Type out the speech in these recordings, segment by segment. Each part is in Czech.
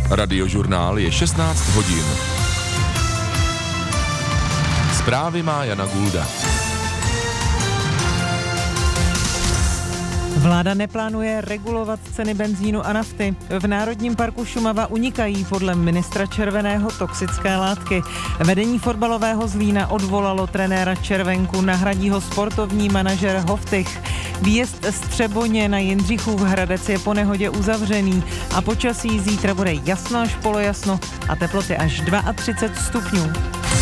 Radiožurnál je 16 hodin. Zprávy má Jana Gulda. Vláda neplánuje regulovat ceny benzínu a nafty. V Národním parku Šumava unikají podle ministra Červeného toxické látky. Vedení fotbalového Zlína odvolalo trenéra Červenku, nahradí ho sportovní manažer Hoftych. Výjezd z Třeboně na Jindřichův Hradec je po nehodě uzavřený a počasí zítra bude jasno až polojasno a teploty až 32 stupňů.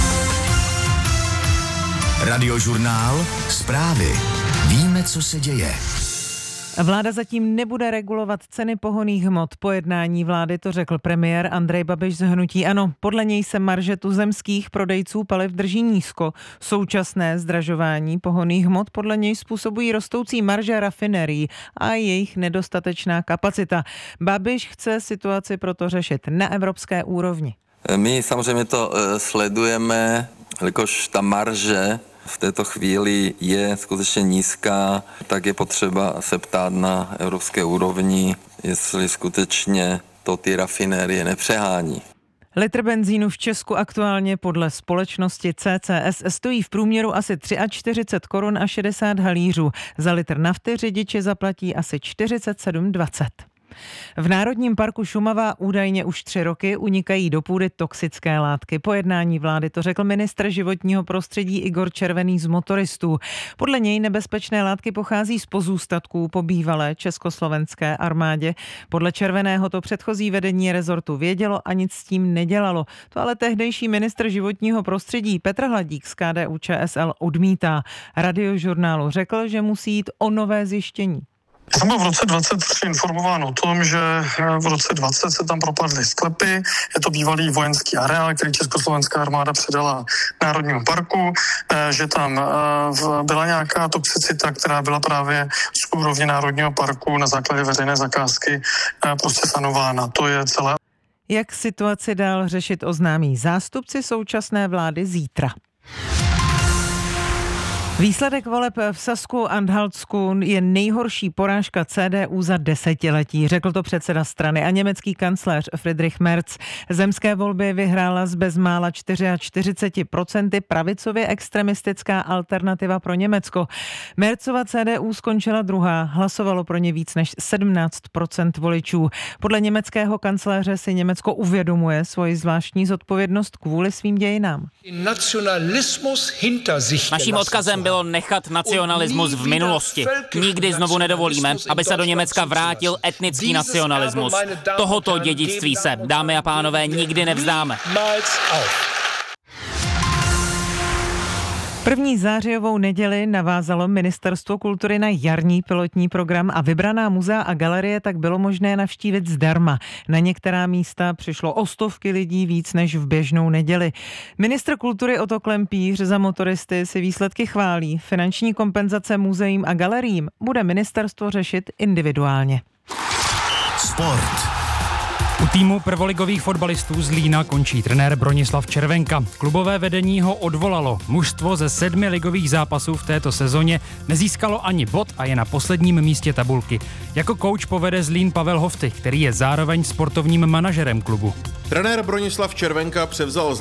Radiožurnál, zprávy. Víme, co se děje. Vláda zatím nebude regulovat ceny pohonných hmot. Po jednání vlády to řekl premiér Andrej Babiš z hnutí ANO. Podle něj se marže tuzemských prodejců paliv drží nízko. Současné zdražování pohonných hmot podle něj způsobují rostoucí marže rafinerií a jejich nedostatečná kapacita. Babiš chce situaci proto řešit na evropské úrovni. My samozřejmě to sledujeme, jelikož ta marže v této chvíli je skutečně nízká, tak je potřeba se ptát na evropské úrovni, jestli skutečně to ty rafinérie nepřehání. Litr benzínu v Česku aktuálně podle společnosti CCS stojí v průměru asi 43 korun a 60 halířů. Za litr nafty řidiči zaplatí asi 47,20. V Národním parku Šumava údajně už 3 roky unikají do půdy toxické látky. Po jednání vlády to řekl ministr životního prostředí Igor Červený z Motoristů. Podle něj nebezpečné látky pochází z pozůstatků po bývalé československé armádě. Podle Červeného to předchozí vedení rezortu vědělo a nic s tím nedělalo. To ale tehdejší ministr životního prostředí Petr Hladík z KDU-ČSL odmítá. Radiožurnálu řekl, že musí jít o nové zjištění. Já jsem byl v roce 23 informován o tom, že v roce 20 se tam propadly sklepy. Je to bývalý vojenský areál, který československá armáda předala Národnímu parku, že tam byla nějaká toxicita, která byla právě z úrovně Národního parku na základě veřejné zakázky prostě sanována. To je celé. Jak situaci dál řešit, oznámí zástupci současné vlády zítra. Výsledek voleb v Sasku-Anhaltsku je nejhorší porážka CDU za desetiletí, řekl to předseda strany a německý kancléř Friedrich Merz. Zemské volby vyhrála z bezmála 44% pravicově extremistická Alternativa pro Německo. Merzova CDU skončila druhá, hlasovalo pro ně víc než 17% voličů. Podle německého kancléře si Německo uvědomuje svoji zvláštní zodpovědnost kvůli svým dějinám. Naším odkazem bylo nechat nacionalismus v minulosti. Nikdy znovu nedovolíme, aby se do Německa vrátil etnický nacionalismus. Tohoto dědictví se, dámy a pánové, nikdy nevzdáme. První zářijovou neděli navázalo Ministerstvo kultury na jarní pilotní program a vybraná muzea a galerie tak bylo možné navštívit zdarma. Na některá místa přišlo o stovky lidí víc než v běžnou neděli. Ministr kultury Otto Klempíř za Motoristy si výsledky chválí. Finanční kompenzace muzeím a galeriím bude ministerstvo řešit individuálně. Sport. U týmu prvoligových fotbalistů z Lína končí trenér Bronislav Červenka. Klubové vedení ho odvolalo. Mužstvo ze 7 ligových zápasů v této sezóně nezískalo ani bod a je na posledním místě tabulky. Jako kouč povede Zlín Pavel Hoftych, který je zároveň sportovním manažerem klubu. Trenér Bronislav Červenka převzal